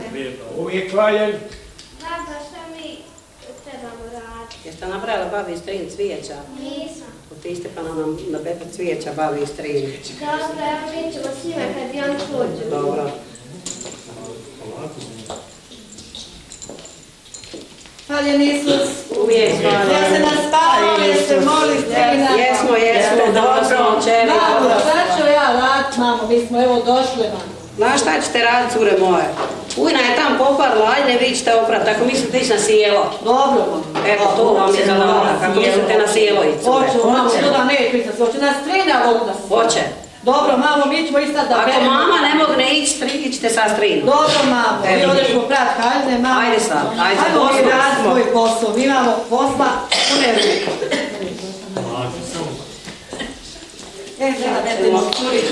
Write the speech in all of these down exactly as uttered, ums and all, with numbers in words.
Uvijek valjen. Baba, šta mi trebamo raditi? Jeste napravila babi i strin cvijeća? Nisam. Otište pa nam na pepe cvijeća babi i strin. Dobro, evo mi ćemo s njima kad i oni pođu. Dobro. Hvaljen Isus. Uvijek hvaljen. Ja se naspavao, jeste moli strina. Jesmo, jesmo, dobro smo čeli. Mamo, šta ću ja radit, mamo, mi smo evo došli, mamo. Znaš šta ćete raditi, cure moje? Ujna je tam poparla, ajde vi ćete oprati, ako mislite ići na sjelo. Dobro, mamo. Eto, to vam je zadatak, ako mislite na sjelo ići, cure. Hoću, mamo, to da ne ići, hoću na strina voda. Hoće. Dobro, mamo, mi ćemo isto da Ako beremo. mama ne mogne ići, strinit ćete sa strinom. Dobro, mamo, mi odešmo prat kazne, mamo. Ajde sad, ajde, Ajmo mi posla rad smo. svoj posao, mi imamo posla, pune ruke. E, da, vedemo, curi.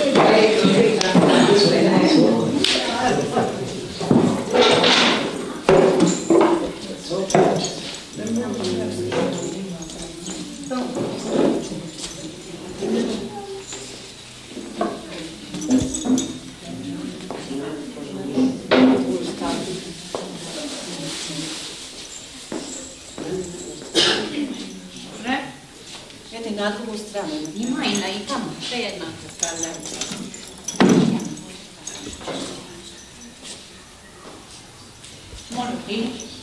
Na drugu stranu. Ima i na i tamo, sve jednako stavljaju. Može ti?